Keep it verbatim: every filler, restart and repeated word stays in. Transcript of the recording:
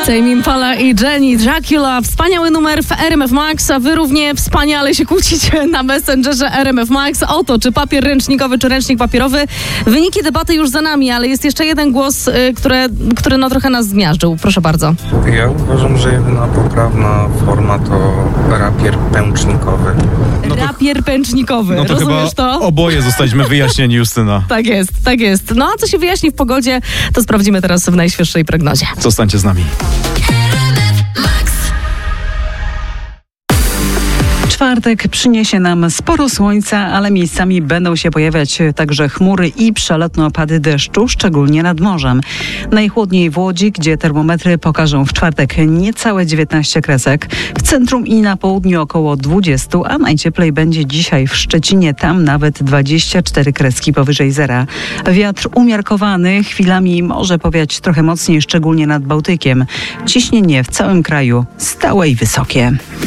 Tame Impala i Jenny Dracula. Wspaniały numer w R M F Max, a wy równie wspaniale się kłócicie na Messengerze R M F Max o to, czy papier ręcznikowy, czy ręcznik papierowy. Wyniki debaty już za nami, ale jest jeszcze jeden głos, y, które, który no trochę nas zmiażdżył. Proszę bardzo. Ja uważam, że jedyna poprawna forma to rapier pęcznikowy. No to, rapier pęcznikowy, no to rozumiesz chyba to? Oboje zostaliśmy wyjaśnieni, Justyna. Tak jest, tak jest. No a co się wyjaśni w pogodzie, to sprawdzimy teraz w najświeższej prognozie. Zostańcie z nami. Czwartek przyniesie nam sporo słońca, ale miejscami będą się pojawiać także chmury i przelotne opady deszczu, szczególnie nad morzem. Najchłodniej w Łodzi, gdzie termometry pokażą w czwartek niecałe dziewiętnaście kresek. W centrum i na południu około dwadzieścia, a najcieplej będzie dzisiaj w Szczecinie, tam nawet dwadzieścia cztery kreski powyżej zera. Wiatr umiarkowany, chwilami może powiać trochę mocniej, szczególnie nad Bałtykiem. Ciśnienie w całym kraju stałe i wysokie.